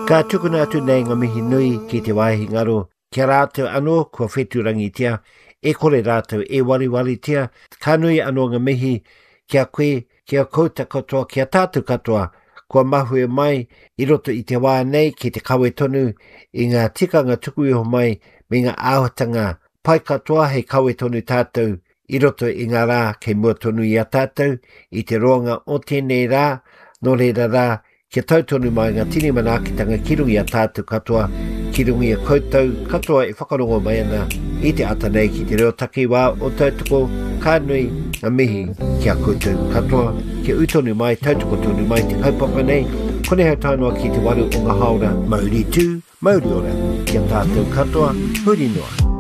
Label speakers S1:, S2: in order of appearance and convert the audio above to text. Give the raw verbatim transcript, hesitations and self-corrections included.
S1: Ka tukuna atu nei ngā mihi nui ki te waihi ngaro. Kia rātou anō kua wheturangi tia. E kore rātou e wari wari tia. Ka nui anō ngā mihi kia koe, kia kouta katoa, kia tātou katoa. Kua mahu e mai i roto i te wā nei ki te kawe tonu i ngā tikanga tuku iho mai me ngā āhotanga. Pai katoa hei kawe tonu tātou i roto i ngā rā kei mua tonu i a tātou i te roanga o tēnei rā, no reira rā, kia tautonu mai ngā tini manakitanga kirungi a tātou katoa, kirungi a koutou, katoa i whakarongo mai ana i te atanei ki te reo taki wā o tautoko, ka nui a mihi kia koutou katoa, kia utonu mai, tautoko tonu mai te kaupapa nei, kone hau tānoa ki te waru o ngā haora, mauri tū, mauri ora, kia tātou katoa, huri noa.